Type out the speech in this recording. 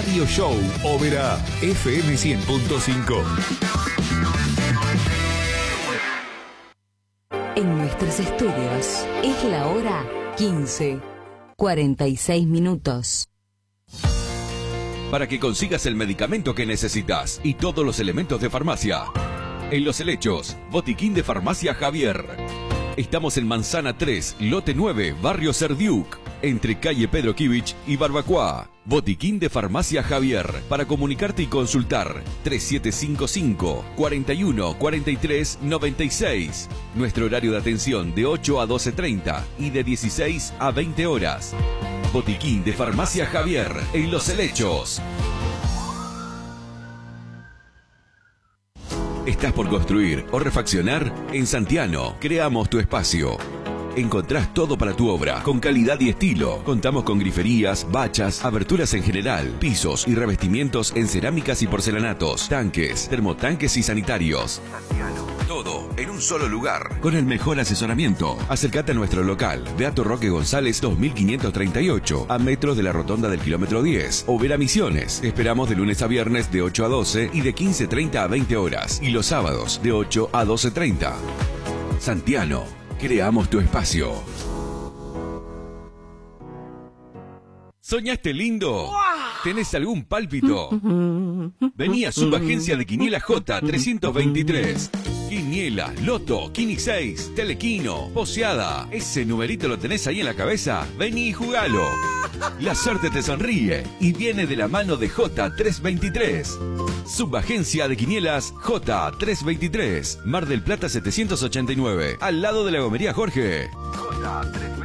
Radio Show Ópera FM 100.5. En nuestros estudios es la hora 15:46. Para que consigas el medicamento que necesitas y todos los elementos de farmacia. En Los Helechos, Botiquín de Farmacia Javier. Estamos en Manzana 3, Lote 9, Barrio Serdiuk, entre calle Pedro Kivich y Barbacoa. Botiquín de Farmacia Javier. Para comunicarte y consultar, 3755 41 43 96. Nuestro horario de atención de 8 a 12:30 y de 16 a 20 horas. Botiquín de Farmacia Javier, en Los Helechos. ¿Estás por construir o refaccionar? En Santiano, creamos tu espacio. Encontrás todo para tu obra, con calidad y estilo. Contamos con griferías, bachas, aberturas en general, pisos y revestimientos en cerámicas y porcelanatos, tanques, termotanques y sanitarios. Todo en un solo lugar, con el mejor asesoramiento. Acércate a nuestro local, Beato Roque González 2538, a metros de la rotonda del kilómetro 10. O Vera Misiones. Te esperamos de lunes a viernes de 8 a 12 y de 15:30 a 20 horas. Y los sábados de 8 a 12:30. Santiano, creamos tu espacio. ¿Soñaste lindo? ¿Tenés algún pálpito? Vení a Subagencia de Quiniela J 323. Quiniela, Loto, Quini 6, Telequino, Poseada. ¿Ese numerito lo tenés ahí en la cabeza? Vení y jugalo. La suerte te sonríe y viene de la mano de J323. Subagencia de Quinielas J323. Mar del Plata 789. Al lado de la gomería Jorge. J323.